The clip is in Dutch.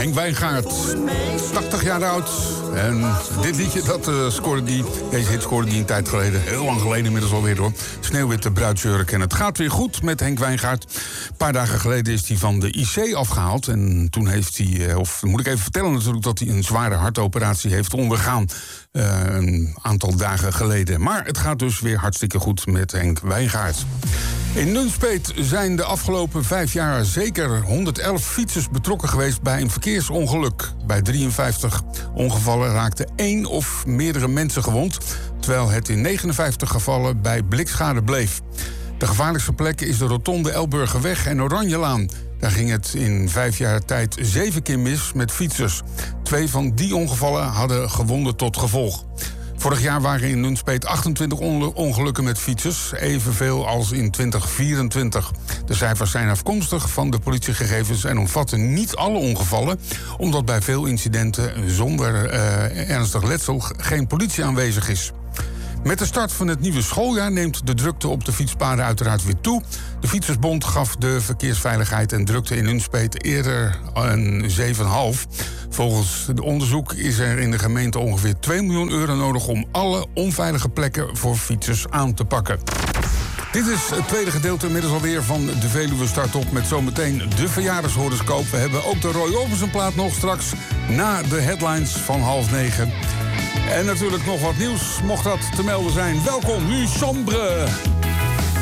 Henk Wijngaard, 80 jaar oud. En dit liedje, deze hit scoorde die een tijd geleden. Heel lang geleden inmiddels alweer hoor. Sneeuwwitte bruidsjurk. En het gaat weer goed met Henk Wijngaard. Een paar dagen geleden is hij van de IC afgehaald. En toen heeft hij, of moet ik even vertellen natuurlijk, dat hij een zware hartoperatie heeft ondergaan. Een aantal dagen geleden. Maar het gaat dus weer hartstikke goed met Henk Wijngaard. In Nunspeet zijn de afgelopen 5 jaar zeker 111 fietsers betrokken geweest bij een verkeersongeluk. Bij 53 ongevallen raakten 1 of meerdere mensen gewond, terwijl het in 59 gevallen bij blikschade bleef. De gevaarlijkste plekken is de rotonde Elburgerweg en Oranjelaan. Daar ging het in 5 jaar tijd 7 keer mis met fietsers. 2 van die ongevallen hadden gewonden tot gevolg. Vorig jaar waren in Nunspeet 28 ongelukken met fietsers, evenveel als in 2024. De cijfers zijn afkomstig van de politiegegevens en omvatten niet alle ongevallen, omdat bij veel incidenten zonder ernstig letsel geen politie aanwezig is. Met de start van het nieuwe schooljaar neemt de drukte op de fietspaden uiteraard weer toe. De Fietsersbond gaf de verkeersveiligheid en drukte in Nunspeet eerder een 7,5. Volgens het onderzoek is er in de gemeente ongeveer 2 miljoen euro nodig om alle onveilige plekken voor fietsers aan te pakken. Dit is het tweede gedeelte inmiddels alweer van de Veluwe Start-op met zometeen de verjaardagshoroscoop. We hebben ook de Roy Orbison plaat nog straks na de headlines van 8:30. En natuurlijk nog wat nieuws, mocht dat te melden zijn. Welkom, nu Sombre.